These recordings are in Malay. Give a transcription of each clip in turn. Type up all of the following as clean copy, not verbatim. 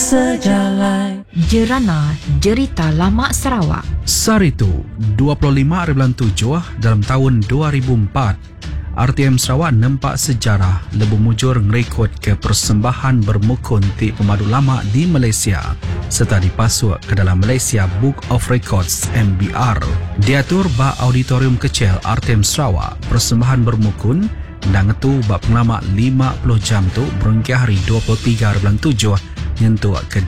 sejalan. Jerana Jerita Lama Sarawak. Saritu 25.7 dalam tahun 2004. RTM Sarawak nampak sejarah lebu mujur ngerekod ke persembahan bermukun ti pemadu lama di Malaysia serta dipasuk ke dalam Malaysia Book of Records MBR. Diatur ba auditorium kecil RTM Sarawak, persembahan bermukun dan ngetu bak pengalamak 50 jam tu berhingga hari 23.7 nyentuh ke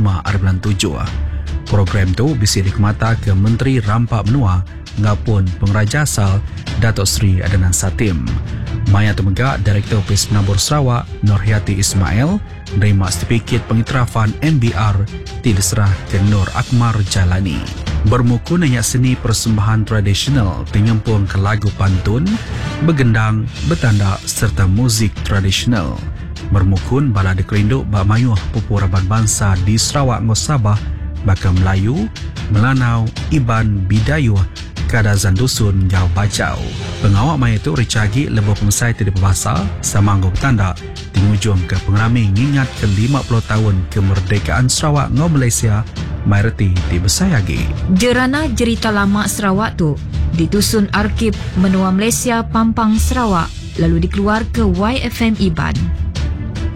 25.7. Program tu bisa dikemata ke Menteri Rampak Menua ngapun pengraja asal Datuk Seri Adnan Satim. Maya Temegak Direktur Pes Penabur Sarawak Nurhayati Ismail nerima sertifikat pengiktirafan MBR diserah ke Nur Akmal Jalani. Bermukun hanya seni persembahan tradisional penyempurna ke lagu pantun, begendang, bertanda serta muzik tradisional. Bermukun bala dikerinduk bak mayuh pupuraban bangsa di Sarawak ngau Sabah, bakal Melayu, Melanau, Iban, Bidayuh, Kadazan Dusun, Jauh Bajau. Pengawak maya itu ricagi lebuh pengsai tidak berbahasa sama anggo bertanda tingujung ke pengerami ngingat ke 50 tahun kemerdekaan Sarawak ngau Malaysia mayoriti di Besayagi. Jerana Jerita Lama Sarawak tu ditusun Arkib Menua Malaysia Pampang Sarawak lalu dikeluar ke YFM Iban.